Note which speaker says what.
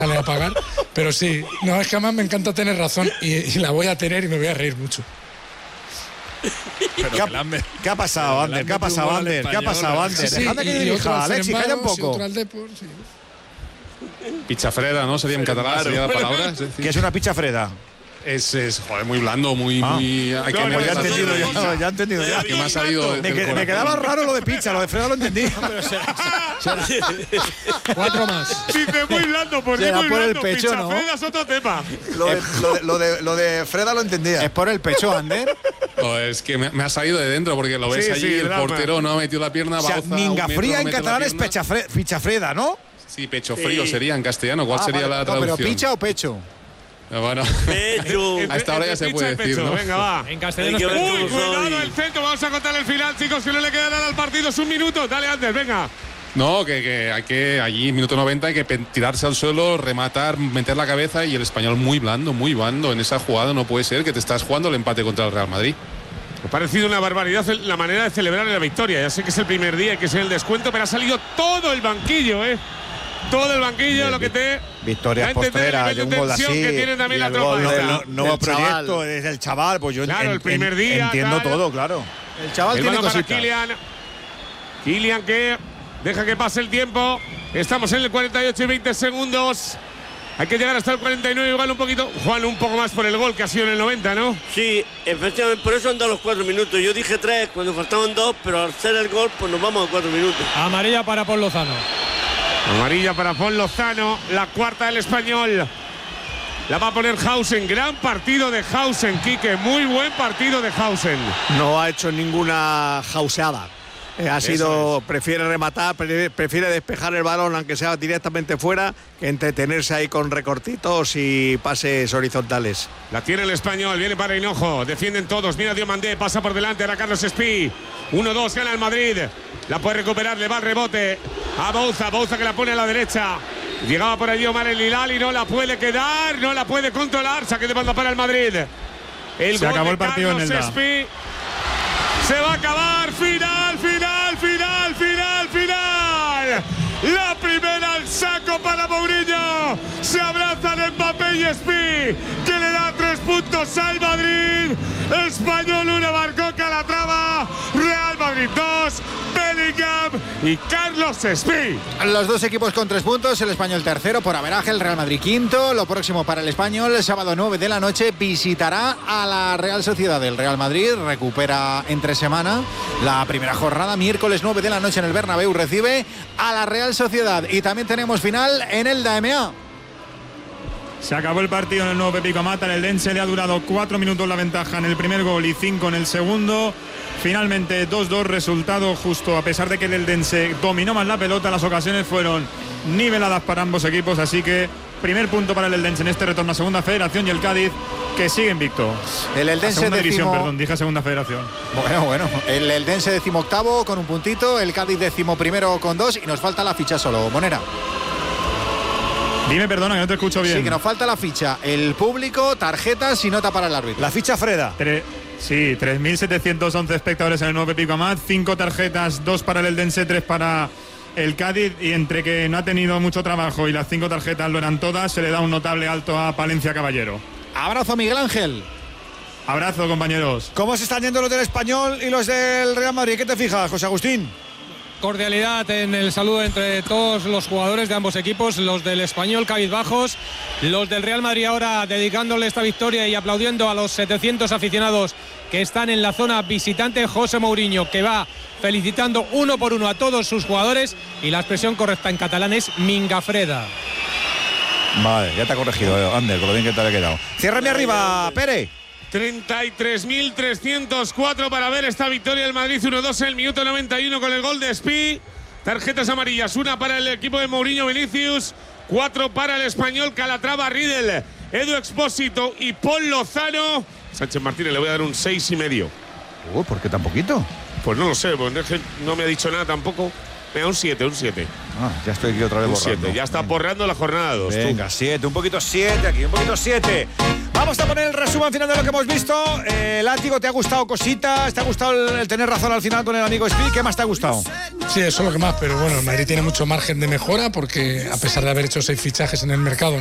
Speaker 1: a pagar, pero sí, no, es que además me encanta tener razón y la voy a tener y me voy a reír mucho.
Speaker 2: ¿Qué ha pasado, Ander? ¿Qué ha pasado, Ander? ¿Qué ha pasado, Ander?
Speaker 1: Sí,
Speaker 2: Dejadme que dirija, Alexis, calla un poco.
Speaker 3: Pichafreda, ¿no? Sería en catalán, sería la palabra.
Speaker 2: ¿Qué es una pichafreda?
Speaker 3: Es joder, muy blando, muy.
Speaker 2: Ya he entendido ya.
Speaker 3: Que me ha salido.
Speaker 2: Me quedaba raro lo de pizza, lo de Freda lo entendí.
Speaker 4: Cuatro más.
Speaker 5: Dice muy blando, ¿por qué muy
Speaker 4: por el
Speaker 5: blando?
Speaker 4: pecho, ¿no?
Speaker 5: Pichafreda es otro tema.
Speaker 2: Lo de Freda lo entendía.
Speaker 4: ¿Es por el pecho, Ander?
Speaker 3: Es que me ha salido de dentro porque lo ves allí, el portero no ha metido la pierna.
Speaker 2: O sea, mingafría en catalán es pichafreda, ¿no?
Speaker 3: Sí, pecho frío sería en castellano. ¿Cuál sería la traducción?
Speaker 4: ¿Pero picha o pecho?
Speaker 3: Bueno,
Speaker 5: Pecho.
Speaker 3: a esta hora ya se puede decir, ¿no?
Speaker 5: Venga, va.
Speaker 4: En castellano
Speaker 5: es pecho. Uy, cuidado el centro. Vamos a contar el final, chicos, que no le queda nada al partido. Es un minuto. Dale, Ander, venga.
Speaker 3: No, que hay que allí, minuto 90, hay que tirarse al suelo, rematar, meter la cabeza y el español muy blando en esa jugada. No puede ser que te estás jugando el empate contra el Real Madrid.
Speaker 5: Me ha parecido una barbaridad la manera de celebrar la victoria. Ya sé que es el primer día y que es el descuento, pero ha salido todo el banquillo, ¿eh? Todo el banquillo, lo que te.
Speaker 2: Victoria postrera, de un gol así.
Speaker 5: Que tiene también la tropa.
Speaker 2: El nuevo proyecto, desde el chaval, pues yo
Speaker 5: claro, el primer día.
Speaker 2: Entiendo todo, claro.
Speaker 4: El chaval tiene cositas.
Speaker 5: Kylian que deja que pase el tiempo. Estamos en el 48 y 20 segundos. Hay que llegar hasta el 49, igual un poquito. Juan, un poco más por el gol que ha sido en el 90, ¿no?
Speaker 6: Sí, efectivamente, por eso han dado los 4 minutos. Yo dije 3 cuando faltaban 2, pero al hacer el gol, pues nos vamos a 4 minutos.
Speaker 4: Amarilla para Pol Lozano.
Speaker 5: Amarilla para Pol Lozano, la cuarta del español. La va a poner Hausen. Gran partido de Hausen, Quique. Muy buen partido de Hausen.
Speaker 7: No ha hecho ninguna jauseada. Prefiere rematar, prefiere despejar el balón, aunque sea directamente fuera, que entretenerse ahí con recortitos y pases horizontales.
Speaker 5: La tiene el español, viene para Hinojo, defienden todos, mira Diomandé, pasa por delante, ahora Carlos Espí. 1-2, gana el Madrid. La puede recuperar, le va el rebote a Bouza que la pone a la derecha. Llegaba por allí Omar El Hilal y no la puede quedar, no la puede controlar. Saque de banda para el Madrid.
Speaker 8: Se acabó el partido en el
Speaker 5: Espí. Se va a acabar, final. La primera al saco para Mourinho. Se abrazan Mbappé y Espí, que le da 3 puntos al Madrid. Español 1, marcó Calatrava. Real Madrid 2, Bellingham y Carlos Espí.
Speaker 4: Los dos equipos con 3 puntos, el español tercero por averaje, el Real Madrid quinto. Lo próximo para el español, el sábado 9 de la noche, visitará a la Real Sociedad. El Real Madrid recupera entre semana la primera jornada, miércoles 9 de la noche en el Bernabéu, recibe a la Real Sociedad. Y también tenemos final en el DMA.
Speaker 8: Se acabó el partido en el nuevo Pepico Mata. El Eldense le ha durado 4 minutos la ventaja en el primer gol y 5 en el segundo. Finalmente 2-2, resultado justo, a pesar de que el Eldense dominó más la pelota. Las ocasiones fueron niveladas para ambos equipos, así que primer punto para el Eldense en este retorno a Segunda Federación, y el Cádiz, que sigue invicto.
Speaker 4: El Eldense
Speaker 8: Segunda división, perdón, dije Segunda Federación.
Speaker 4: Bueno, el Eldense 18º con 1 puntito, el Cádiz 11º con 2, y nos falta la ficha solo, Monera.
Speaker 8: Dime, perdona, que no te escucho bien.
Speaker 4: Sí, que nos falta la ficha, el público, tarjetas y nota para el árbitro.
Speaker 2: La ficha Freda.
Speaker 8: Sí, 3.711 espectadores en el nuevo Pepico Amat, 5 tarjetas, 2 para el Eldense, 3 para el Cádiz, y entre que no ha tenido mucho trabajo y las 5 tarjetas lo eran todas, se le da un notable alto a Palencia Caballero.
Speaker 4: Abrazo, Miguel Ángel.
Speaker 8: Abrazo, compañeros.
Speaker 2: ¿Cómo se están yendo los del Español y los del Real Madrid? ¿Qué te fijas, José Agustín?
Speaker 9: Cordialidad en el saludo entre todos los jugadores de ambos equipos, los del Español cabizbajos, los del Real Madrid ahora dedicándole esta victoria y aplaudiendo a los 700 aficionados que están en la zona visitante. José Mourinho, que va felicitando uno por uno a todos sus jugadores, y la expresión correcta en catalán es mingafreda.
Speaker 2: Vale, ya te ha corregido, Ander, con lo bien que te ha quedado. Ciérrame arriba, Pere.
Speaker 5: 33.304 para ver esta victoria del Madrid, 1-2 en el minuto 91 con el gol de Espí. Tarjetas amarillas, 1 para el equipo de Mourinho, Vinicius, 4 para el español, Calatrava, Riedel, Edu Expósito y Pol Lozano. Sánchez Martínez le voy a dar un 6,5.
Speaker 2: ¿Por qué tan poquito?
Speaker 5: Pues no lo sé, pues no me ha dicho nada tampoco. Me da un 7, un 7.
Speaker 2: Ya estoy aquí otra vez
Speaker 5: Un
Speaker 2: borrando.
Speaker 5: 7. Ya está porreando la jornada 2.
Speaker 2: Venga, 7, un poquito 7 aquí, un poquito 7. Vamos a poner el resumen final de lo que hemos visto. Látigo, ¿te ha gustado cositas? ¿Te ha gustado el tener razón al final con el amigo Speed? ¿Qué más te ha gustado?
Speaker 1: Sí, eso es lo que más, pero bueno, el Madrid tiene mucho margen de mejora porque a pesar de haber hecho 6 fichajes en el mercado,